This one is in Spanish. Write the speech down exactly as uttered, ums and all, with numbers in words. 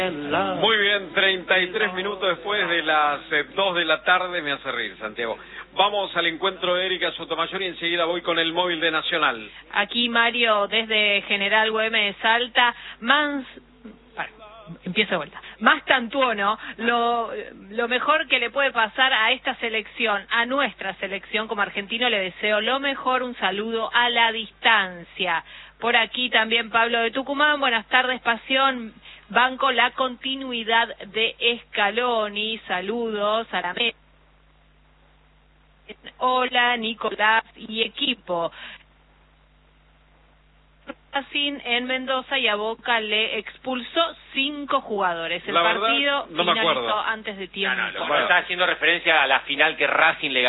Muy bien, treinta y tres minutos después de las eh, dos de la tarde, me hace reír, Santiago. Vamos al encuentro de Erika Sotomayor y enseguida voy con el móvil de Nacional. Aquí, Mario, desde General Güemes de Salta, Mans... Empiezo de vuelta. Más Tantuono, lo, lo mejor que le puede pasar a esta selección, a nuestra selección como argentino, le deseo lo mejor, un saludo a la distancia. Por aquí también Pablo de Tucumán, buenas tardes, Pasión, banco la continuidad de Scaloni, saludos a la mesa. Hola, Nicolás y equipo. Racing en Mendoza y a Boca le expulsó cinco jugadores. El la verdad, partido no me finalizó acuerdo. antes de tiempo. No, no, lo bueno. Está haciendo referencia a la final que Racing le ganó.